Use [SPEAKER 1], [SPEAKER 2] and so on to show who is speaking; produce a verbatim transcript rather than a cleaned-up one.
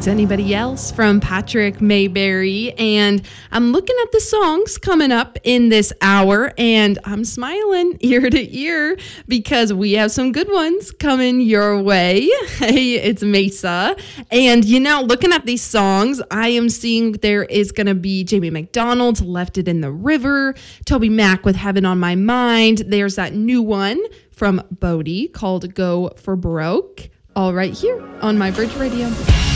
[SPEAKER 1] It's Anybody Else from Patrick Mayberry. And I'm looking at the songs coming up in this hour, and I'm smiling ear to ear because we have some good ones coming your way. Hey, it's Mesa. And, you know, looking at these songs, I am seeing there is going to be Jamie McDonald's Left It in the River, Toby Mac with Heaven on My Mind. There's that new one from Bodie called Go for Broke. All right here on My Bridge Radio.